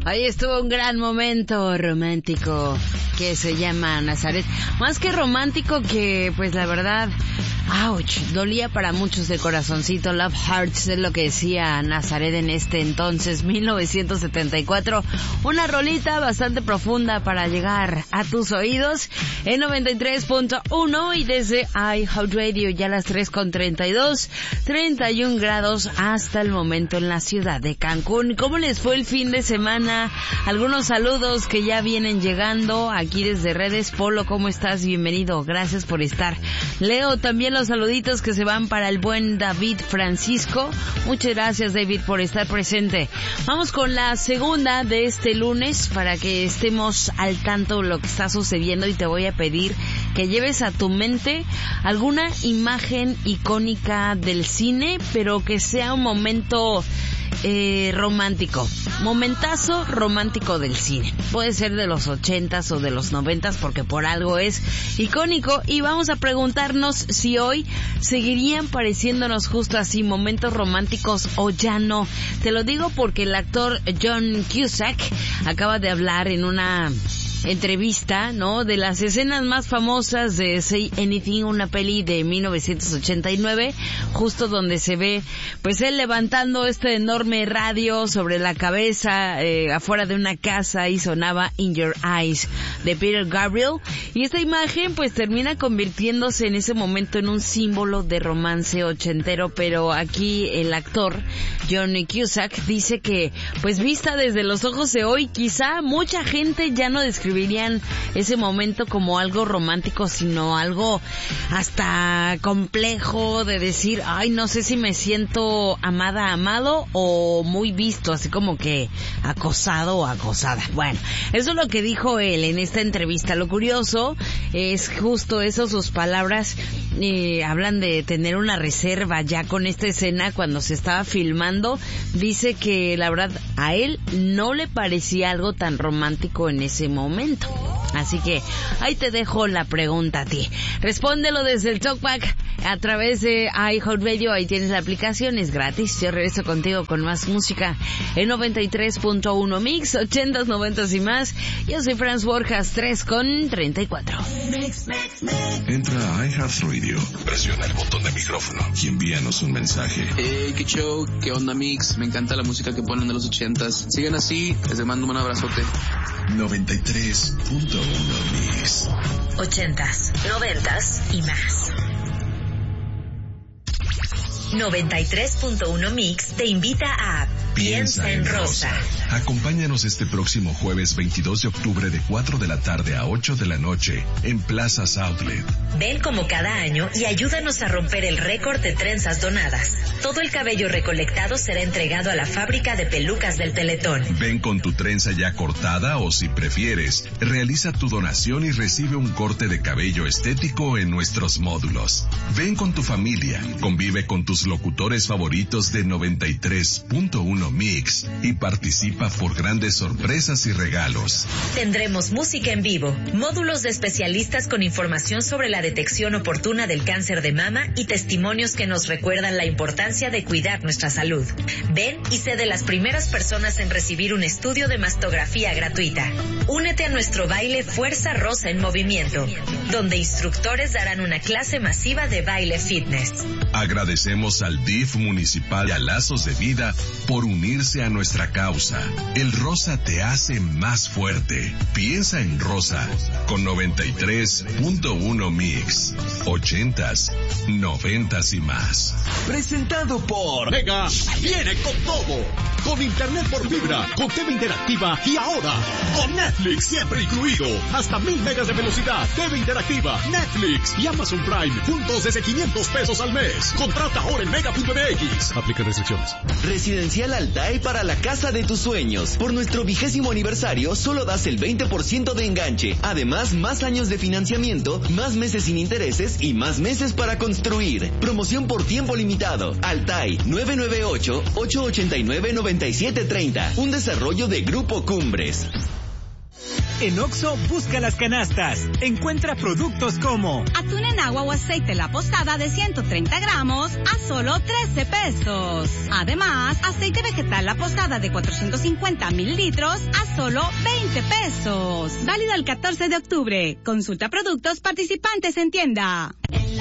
Ahí estuvo un gran momento romántico que se llama Nazaret. Más que romántico, que pues la verdad, ouch, dolía para muchos de corazoncito. Love Hearts es lo que decía Nazaret en este entonces, 1974. Una rolita bastante profunda para llegar a tus oídos en 93.1 y desde iHeartRadio ya a las 3:32, 31 grados hasta el momento en la ciudad de Cancún. ¿Cómo les fue el fin de semana? Algunos saludos que ya vienen llegando aquí desde redes. Polo, ¿cómo estás? Bienvenido, gracias por estar. Leo también los saluditos que se van para el buen David Francisco. Muchas gracias, David, por estar presente. Vamos con la segunda de este lunes para que estemos al tanto de lo que está sucediendo, y te voy a pedir que lleves a tu mente alguna imagen icónica del cine, pero que sea un momento romántico, momentazo romántico del cine. Puede ser de los 80s o de los 90s, porque por algo es icónico, y vamos a preguntarnos si hoy seguirían pareciéndonos justo así momentos románticos o ya no. Te lo digo porque el actor John Cusack acaba de hablar en una entrevista, ¿no?, de las escenas más famosas de Say Anything, una peli de 1989, justo donde se ve pues él levantando este enorme radio sobre la cabeza afuera de una casa, y sonaba In Your Eyes de Peter Gabriel, y esta imagen pues termina convirtiéndose en ese momento en un símbolo de romance ochentero. Pero aquí el actor John Cusack dice que pues vista desde los ojos de hoy, quizá mucha gente ya no describirían ese momento como algo romántico, sino algo hasta complejo de decir, ay, no sé si me siento amada, amado, o muy visto, así como que acosado o acosada. Bueno, eso es lo que dijo él en esta entrevista. Lo curioso es justo eso, sus palabras. Hablan de tener una reserva ya con esta escena cuando se estaba filmando. Dice que la verdad a él no le parecía algo tan romántico en ese momento. Así que ahí te dejo la pregunta a ti. Respóndelo desde el Talkback a través de iHeartRadio. Ahí tienes la aplicación, es gratis. Yo regreso contigo con más música en 93.1 Mix, 80s, 90s y más. Yo soy Franz Borjas, 3:34. Entra a iHeartRadio, presiona el botón de micrófono y envíanos un mensaje. Hey, qué show, qué onda, Mix. Me encanta la música que ponen de los 80s. Sigan así, les mando un abrazote. 93.1 Mix. 80s, 90s y más. 93.1 Mix te invita a Piensa en Rosa. Acompáñanos este próximo jueves 22 de octubre de 4 de la tarde a 8 de la noche en Plazas Outlet. Ven como cada año y ayúdanos a romper el récord de trenzas donadas. Todo el cabello recolectado será entregado a la fábrica de pelucas del Teletón. Ven con tu trenza ya cortada, o si prefieres, realiza tu donación y recibe un corte de cabello estético en nuestros módulos. Ven con tu familia, convive con tus locutores favoritos de 93.1 Mix y participa por grandes sorpresas y regalos. Tendremos música en vivo, módulos de especialistas con información sobre la detección oportuna del cáncer de mama y testimonios que nos recuerdan la importancia de cuidar nuestra salud. Ven y sé de las primeras personas en recibir un estudio de mastografía gratuita. Únete a nuestro baile Fuerza Rosa en Movimiento, donde instructores darán una clase masiva de baile fitness. Agradecemos al DIF municipal y a Lazos de Vida por unirse a nuestra causa. El rosa te hace más fuerte. Piensa en rosa con 93.1 Mix. 80s, 90s y más. Presentado por Mega. Viene con todo. Con internet por fibra, con TV interactiva y ahora con Netflix siempre incluido. Hasta 1000 megas de velocidad. TV interactiva, Netflix y Amazon Prime juntos desde 500 pesos al mes. Contrata ahora en mega.mx. Aplica restricciones. Residencial Altai para la casa de tus sueños. Por nuestro 20º aniversario solo das el 20% de enganche. Además, más años de financiamiento, más meses sin intereses y más meses para construir. Promoción por tiempo limitado. Altai 998-889-9730. Un desarrollo de Grupo Cumbres. En Oxxo, busca las canastas. Encuentra productos como atún en agua o aceite La Posada de 130 gramos a solo 13 pesos. Además, aceite vegetal La Posada de 450 mililitros a solo 20 pesos. Válido el 14 de octubre. Consulta productos participantes en tienda.